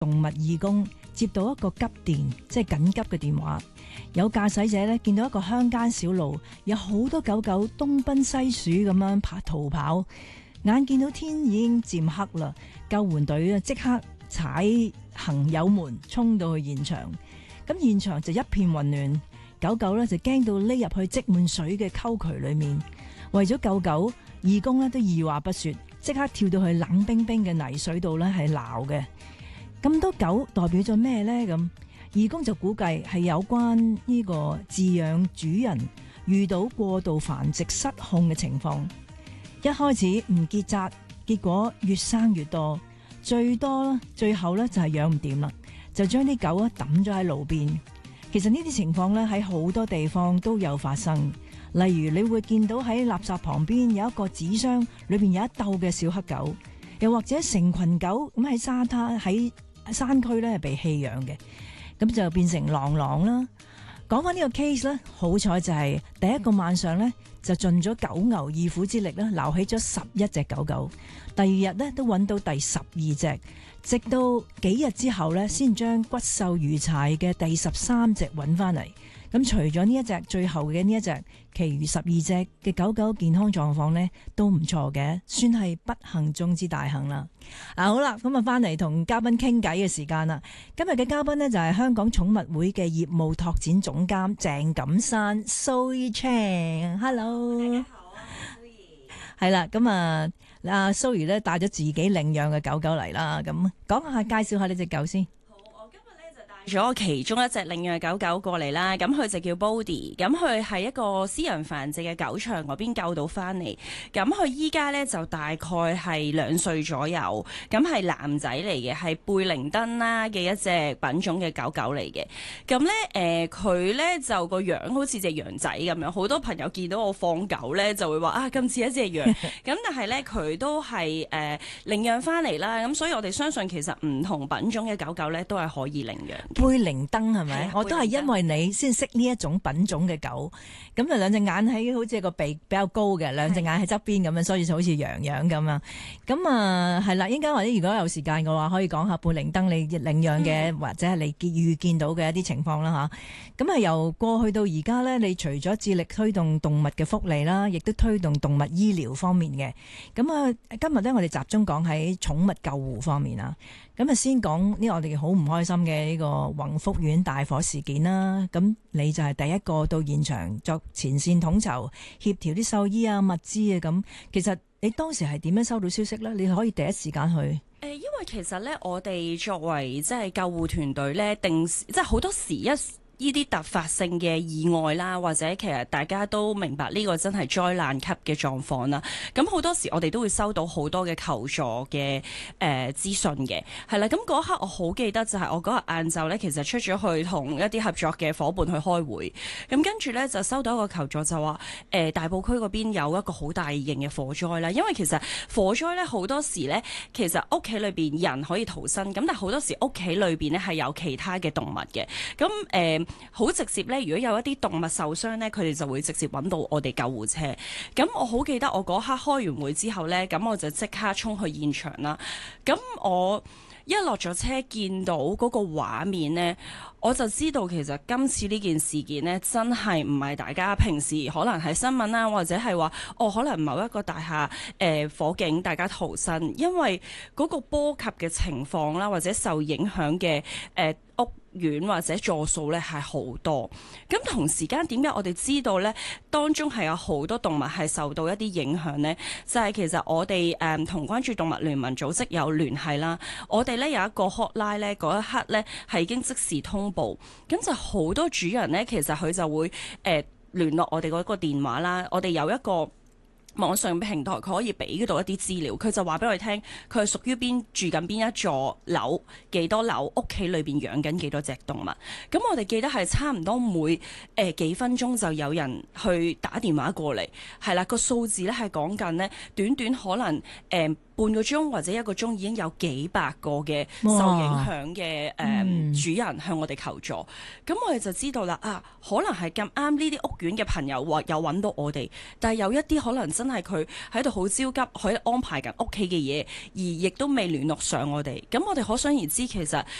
動物義工接到一個急電，即係緊急嘅電話。有駕駛者咧見到一個鄉間小路，有好多狗狗東奔西鼠咁樣逃跑，眼見到天已經漸黑啦，救援隊即刻踩行油門衝到去現場。咁現場就一片混亂，狗狗咧就驚到匿入去積滿水嘅溝渠裏面。為咗救狗，義工咧都二話不說，即刻跳到去冷冰冰嘅泥水度咧係撈嘅。咁多狗代表咗咩呢？咁義工就估計係有關呢個飼養主人遇到過度繁殖失控嘅情況。一開始唔結紮，結果越生越多，最後咧就係養唔掂啦，就將啲狗抌咗喺路邊。其實呢啲情況咧喺好多地方都有發生，例如你會見到喺垃圾旁邊有一個紙箱，裏邊有一竇嘅小黑狗，又或者成群狗咁喺沙灘喺山區咧係被棄養嘅，咁就變成狼啦。講翻呢個 case 咧，好彩就係第一個晚上咧就盡咗九牛二虎之力啦，撈起咗11隻狗狗。第二日咧都揾到第12隻，直到幾日之後咧，先將骨瘦如柴嘅第13隻揾翻嚟。咁除咗呢一隻最後嘅呢一隻，其餘12隻嘅狗狗健康狀況呢都唔錯嘅，算係不幸中之大幸啦。好啦，咁啊翻嚟同嘉賓傾偈嘅時間啦。今日嘅嘉賓呢，就係香港寵物會嘅業務拓展總監鄭錦珊 Zoe Chang。Hello， 大家好，我係 Zoe。 係啦，咁阿 Zoe 咧帶咗自己領養嘅狗狗嚟啦，咁講下介紹下呢隻狗先。 咗其中一隻領養嘅狗狗過嚟啦，咁佢就叫 Bodhi， 咁佢係一個私人繁殖嘅狗場嗰邊救到翻嚟，咁佢依家呢，就大概係2歲左右，咁係男仔嚟嘅，係貝靈登啦嘅一隻品種嘅狗狗嚟嘅，咁呢，佢呢就個樣好似隻羊仔咁樣，好多朋友見到我放狗呢，就會話啊咁似一隻羊，咁但係呢，佢都係領養翻嚟啦，咁所以我哋相信其實唔同品種嘅狗狗呢，都係可以領養。 貝靈登係咪？我都係因為你先識呢一種品種嘅狗，咁就兩隻眼喺好似個鼻比較高嘅，兩隻眼喺側邊咁樣，所以就好似羊樣咁啊。咁啊係啦，應該或者如果有時間嘅話，可以講下貝靈登你領養嘅或者係你預見到嘅一啲情況啦吓。咁啊由過去到而家呢，你除咗致力推動動物嘅福利啦，亦都推動動物醫療方面嘅。咁啊今日呢，我哋集中講喺寵物救護方面啊。咁啊，先講呢，我哋好唔開心嘅呢個宏福苑大火事件啦。咁你就係第一個到現場作前線統籌、協調啲獸醫啊、物資啊咁。其實你當時係點樣收到消息呢？你可以第一時間去。 因為其實呢，我哋作為即係救護團隊呢，定時即係好多時呢啲突發性嘅意外啦，或者其實大家都明白呢個真係災難級嘅狀況啦。咁好多時我哋都會收到好多嘅求助嘅資訊嘅，係啦。咁嗰刻我好記得就係我嗰日晏晝呢，其實出咗去同一啲合作嘅伙伴去開會。咁跟住呢，就收到一個求助就話大埔區嗰邊有一個好大型嘅火災啦。因為其實火災呢，好多時呢，其實屋企裏邊人可以逃生，咁但係好多時屋企裏邊呢係有其他嘅動物嘅。咁好直接咧，如果有一啲動物受傷咧，佢哋就會直接揾到我哋救護車。咁我好記得我嗰刻開完會之後咧，咁我就即刻衝去現場啦。咁我一落咗車見到嗰個畫面呢，我就知道其實今次呢件事件呢，真係唔係大家平時可能係新聞啦，或者係話可能某一個大廈火警大家逃生，因為嗰個波及嘅情況啦，或者受影響嘅屋苑或者座數咧係好多。咁同時間點解我哋知道咧當中係有好多動物係受到一啲影響呢？就係其實我哋同關注動物聯盟組織有聯繫啦，我哋咧有一個 hotline 咧，嗰一刻咧係已經即時通報，咁就好多主人咧其實佢就會聯絡我哋嗰個電話啦，我哋有一個網上平台，佢可以俾到一啲資料，佢就話俾我哋聽，佢係屬於住緊邊一座樓，幾多樓，屋企裏邊養緊幾多隻動物。咁我哋記得係差唔多每幾分鐘就有人去打電話過嚟，係啦，個數字咧係講緊呢短短可能半半個鐘或者1個鐘已經有幾百個嘅受影響嘅主人向我哋求助。咁我哋就知道啦，可能係咁啱呢啲屋苑嘅朋友有揾到我哋，但係有一啲可能真係佢喺度好焦急，喺度安排緊屋企嘅嘢，而亦都未聯絡上我哋。咁我哋可想而知，其實